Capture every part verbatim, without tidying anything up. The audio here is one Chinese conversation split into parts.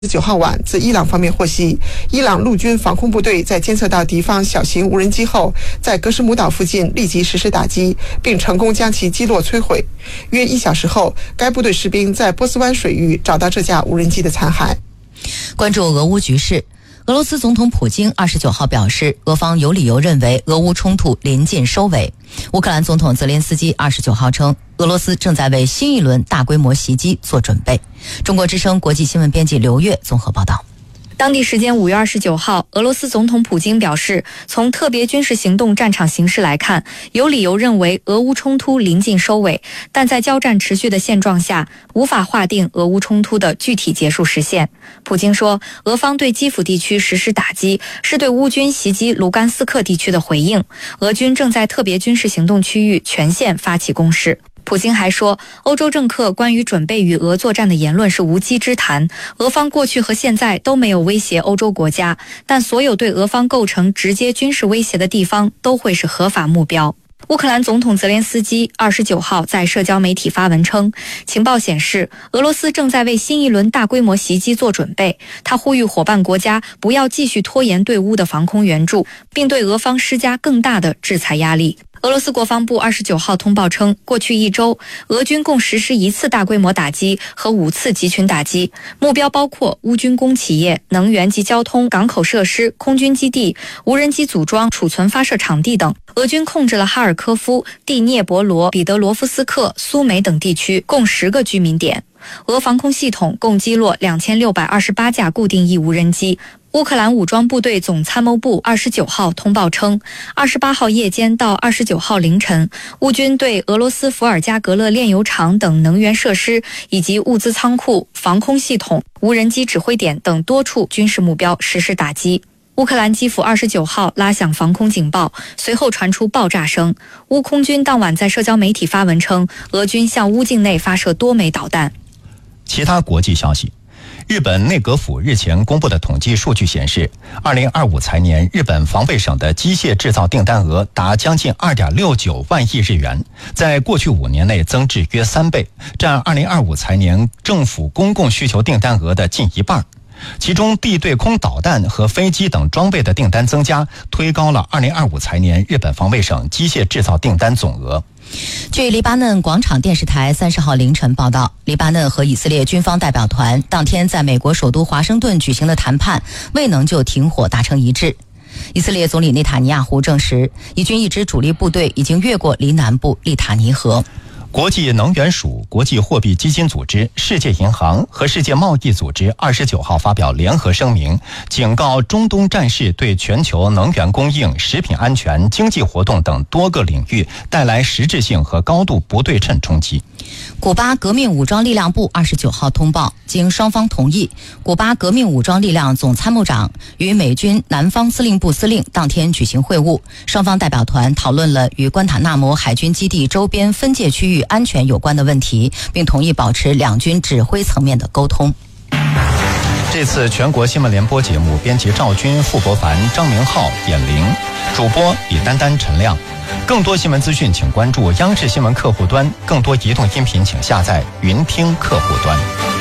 十九号晚，自伊朗方面获悉，伊朗陆军防空部队在监测到敌方小型无人机后，在格什姆岛附近立即实施打击，并成功将其击落摧毁。约一小时后，该部队士兵在波斯湾水域找到这架无人机的残骸。 关注俄乌局势。俄罗斯总统普京二十九号表示，俄方有理由认为俄乌冲突临近收尾。乌克兰总统泽连斯基二十九号称，俄罗斯正在为新一轮大规模袭击做准备。中国之声国际新闻编辑刘月综合报道。 当地时间五月二十九号，俄罗斯总统普京表示，从特别军事行动战场形势来看，有理由认为俄乌冲突临近收尾，但在交战持续的现状下，无法划定俄乌冲突的具体结束时限。普京说，俄方对基辅地区实施打击，是对乌军袭击卢甘斯克地区的回应，俄军正在特别军事行动区域全线发起攻势。普京还说，欧洲政客关于准备与俄作战的言论是无稽之谈，俄方过去和现在都没有威胁欧洲国家，但所有对俄方构成直接军事威胁的地方都会是合法目标。乌克兰总统泽连斯基二十九号在社交媒体发文称，情报显示俄罗斯正在为新一轮大规模袭击做准备。他呼吁伙伴国家不要继续拖延对乌的防空援助，并对俄方施加更大的制裁压力。俄罗斯国防部二十九号通报称，过去一周，俄军共实施一次大规模打击和五次集群打击，目标包括乌军工企业、能源及交通、港口设施、空军基地、无人机组装、储存发射场地等。俄军控制了哈尔科夫、第聂伯罗、彼得罗夫斯克、苏梅等地区共十个居民点。俄防空系统共击落两千六百二十八架固定翼无人机。乌克兰武装部队总参谋部二十九号通报称，二十八号夜间到二十九号凌晨，乌军对俄罗斯伏尔加格勒炼油厂等能源设施以及物资仓库、防空系统、无人机指挥点等多处军事目标实施打击。乌克兰基辅二十九号拉响防空警报，随后传出爆炸声。乌空军当晚在社交媒体发文称，俄军向乌境内发射多枚导弹。 其他国际消息。日本内阁府日前公布的统计数据显示，二零二五财年日本防卫省的机械制造订单额达将近 二点六九万亿日元，在过去五年内增至约三倍，占二零二五财年政府公共需求订单额的近一半。其中地对空导弹和飞机等装备的订单增加，推高了二零二五财年日本防卫省机械制造订单总额。 据黎巴嫩广场电视台三十号凌晨报道，黎巴嫩和以色列军方代表团当天在美国首都华盛顿举行的谈判未能就停火达成一致。以色列总理内塔尼亚胡证实，以军一支主力部队已经越过黎南部利塔尼河。 国际能源署、国际货币基金组织、世界银行和世界贸易组织二十九号发表联合声明，警告中东战事对全球能源供应、食品安全、经济活动等多个领域带来实质性和高度不对称冲击。 古巴革命武装力量部二十九号通报，经双方同意，古巴革命武装力量总参谋长与美军南方司令部司令当天举行会晤，双方代表团讨论了与关塔纳摩海军基地周边分界区域安全有关的问题，并同意保持两军指挥层面的沟通。 这次全国新闻联播节目，编辑赵军、傅伯凡、张明浩、点玲，主播李丹丹、陈亮。更多新闻资讯请关注央视新闻客户端，更多移动音频请下载云听客户端。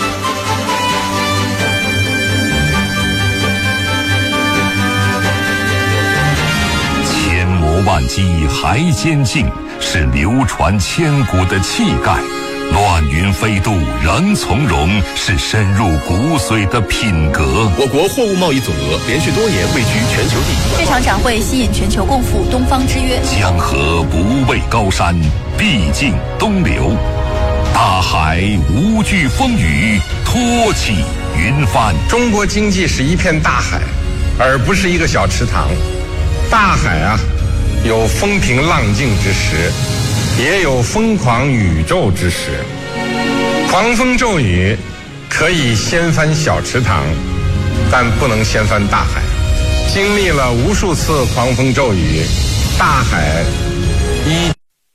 千磨万击还坚劲，是流传千古的气概；乱云飞渡仍从容，是深入骨髓的品格。 我国货物贸易总额连续多年位居全球第一。 这场展会吸引全球共赴东方之约。 江河不畏高山，必尽东流；大海无惧风雨，托起云帆。 中国经济是一片大海，而不是一个小池塘。大海啊，有风平浪静之时，也有疯狂宇宙之时。狂风骤雨可以掀翻小池塘，但不能掀翻大海。经历了无数次狂风骤雨，大海依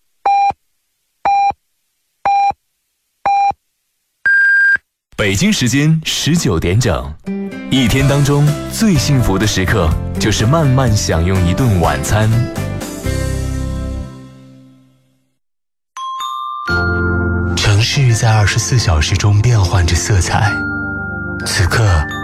北京时间十九点整，一天当中最幸福的时刻，就是慢慢享用一顿晚餐。 城市在二十四小时中变换着色彩， 此刻